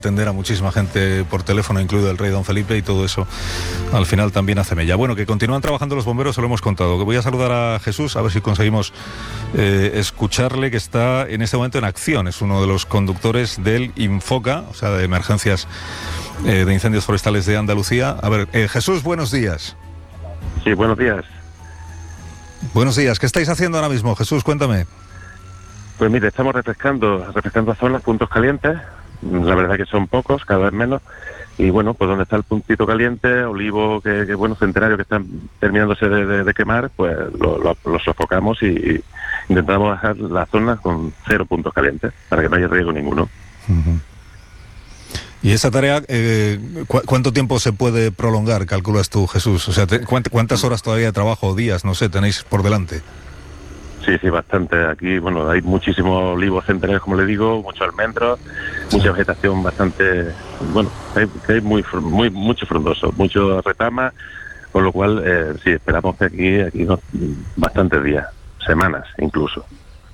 Atender a muchísima gente por teléfono, incluido el rey don Felipe, y todo eso al final también hace mella. Bueno, que continúan trabajando los bomberos, se lo hemos contado. Que voy a saludar a Jesús, a ver si conseguimos escucharle, que está en este momento en acción. Es uno de los conductores del Infoca, o sea, de emergencias de incendios forestales de Andalucía. A ver, Jesús, buenos días. Sí, buenos días. Buenos días. ¿Qué estáis haciendo ahora mismo, Jesús? Cuéntame. Pues mire, estamos refrescando zonas, puntos calientes. La verdad que son pocos, cada vez menos. Y bueno, pues donde está el puntito caliente, olivo, que bueno, centenario que están terminándose de quemar, pues lo sofocamos y intentamos dejar las zonas con 0 puntos calientes, para que no haya riesgo ninguno. Uh-huh. ¿Y esa tarea, cuánto tiempo se puede prolongar, calculas tú, Jesús? O sea, ¿cuántas horas todavía de trabajo o días, no sé, tenéis por delante? Sí, bastante. Aquí, bueno, hay muchísimos olivos centenarios, como le digo, muchos almendros, mucha vegetación bastante, bueno, hay mucho frondoso, mucho retama, con lo cual, sí, esperamos que aquí bastantes días, semanas incluso.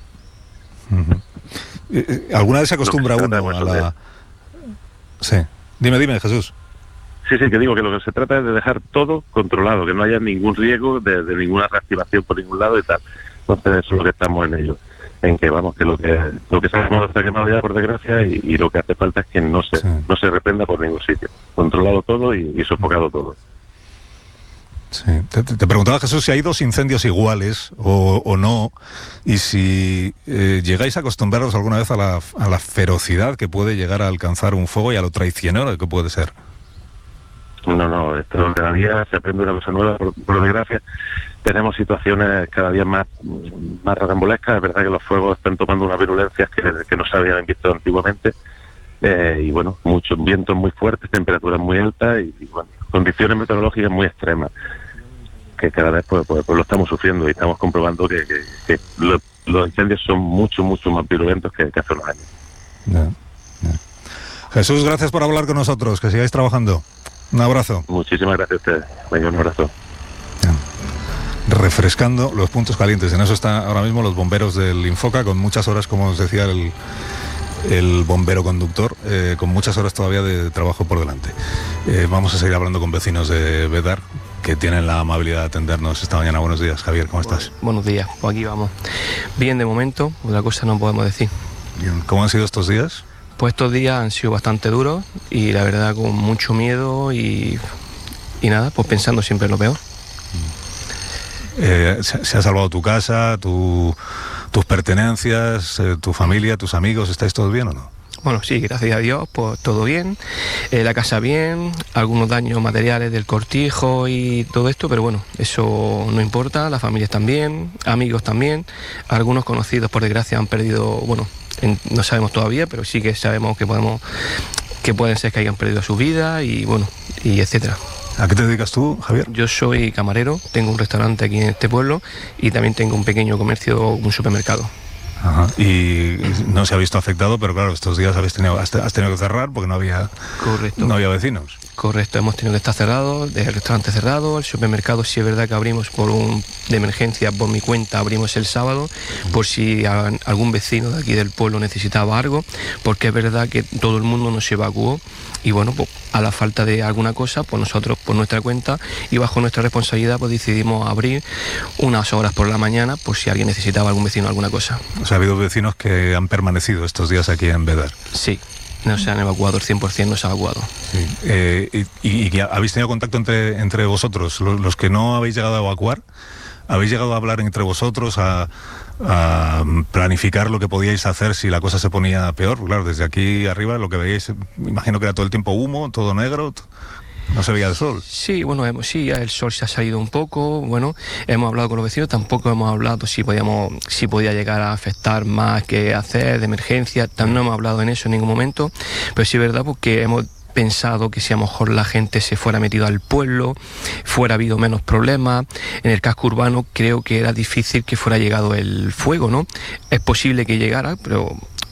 Uh-huh. ¿Alguna vez se acostumbra uno a la...? Sí. Dime, Jesús. Sí, que digo que lo que se trata es de dejar todo controlado, que no haya ningún riesgo de ninguna reactivación por ningún lado y tal. Entonces eso es lo que estamos en ello, en que vamos, que lo que sabemos está quemado ya por desgracia y lo que hace falta es que no se reprenda por ningún sitio. Controlado todo y sofocado todo. Sí. Te preguntaba, Jesús, si hay 2 incendios iguales o no, y si llegáis a acostumbraros alguna vez a la ferocidad que puede llegar a alcanzar un fuego y a lo traicionero que puede ser. No, esto cada día se aprende una cosa nueva, por desgracia. Tenemos situaciones cada día más rocambolescas. Es verdad que los fuegos están tomando unas virulencias que no se habían visto antiguamente. Y bueno, muchos vientos muy fuertes, temperaturas muy altas y bueno, condiciones meteorológicas muy extremas. Que cada vez pues lo estamos sufriendo y estamos comprobando que los incendios son mucho más virulentos que hace unos años. Yeah. Jesús, gracias por hablar con nosotros. Que sigáis trabajando. Un abrazo. Muchísimas gracias a ustedes. Venga, un abrazo. Refrescando los puntos calientes. En eso están ahora mismo los bomberos del Infoca, con muchas horas, como os decía el bombero conductor, con muchas horas todavía de trabajo por delante. Vamos a seguir hablando con vecinos de Bedar, que tienen la amabilidad de atendernos esta mañana. Buenos días, Javier, ¿cómo estás? Buenos días, pues aquí vamos. Bien de momento, otra cosa no podemos decir. Bien. ¿Cómo han sido estos días? Pues estos días han sido bastante duros y la verdad con mucho miedo y nada, pues pensando siempre en lo peor. ¿Se ha salvado tu casa, tus pertenencias, tu familia, tus amigos? ¿Estáis todos bien o no? Bueno, sí, gracias a Dios, pues todo bien, la casa bien, algunos daños materiales del cortijo y todo esto, pero bueno, eso no importa, las familias también, amigos también, algunos conocidos por desgracia han perdido, bueno, no sabemos todavía, pero sí que sabemos que pueden ser que hayan perdido su vida y bueno, y etcétera. ¿A qué te dedicas tú, Javier? Yo soy camarero, tengo un restaurante aquí en este pueblo y también tengo un pequeño comercio, un supermercado. Ajá. Y no se ha visto afectado, pero claro, estos días has tenido que cerrar porque no había vecinos. Correcto, hemos tenido que estar cerrados, el restaurante cerrado, el supermercado sí es verdad que abrimos de emergencia, por mi cuenta, abrimos el sábado, por si algún vecino de aquí del pueblo necesitaba algo, porque es verdad que todo el mundo nos evacuó y bueno, pues a la falta de alguna cosa, pues nosotros por nuestra cuenta y bajo nuestra responsabilidad, pues decidimos abrir unas horas por la mañana por si alguien necesitaba, algún vecino, alguna cosa. O sea, ha habido vecinos que han permanecido estos días aquí en Bedar. Sí. No se han evacuado, el 100% no se ha evacuado. Sí. ¿Y habéis tenido contacto entre vosotros? Los que no habéis llegado a evacuar, ¿habéis llegado a hablar entre vosotros, a planificar lo que podíais hacer si la cosa se ponía peor? Claro, desde aquí arriba lo que veíais, imagino que era todo el tiempo humo, todo negro, no se veía el sol. Sí, bueno, ya el sol se ha salido un poco, bueno, hemos hablado con los vecinos, tampoco hemos hablado si podía llegar a afectar más que hacer de emergencia, no hemos hablado en eso en ningún momento, pero sí es verdad porque hemos pensado que si a lo mejor la gente se fuera metido al pueblo, fuera habido menos problemas. En el casco urbano creo que era difícil que fuera llegado el fuego, ¿no? Es posible que llegara, pero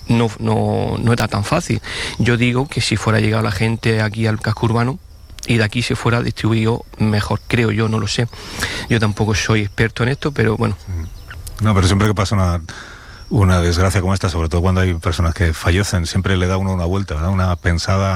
no era tan fácil. Yo digo que si fuera llegado la gente aquí al casco urbano y de aquí se fuera distribuido mejor, creo yo, no lo sé. Yo tampoco soy experto en esto, pero bueno. No, pero siempre que pasa una desgracia como esta, sobre todo cuando hay personas que fallecen, siempre le da uno una vuelta, da una pensada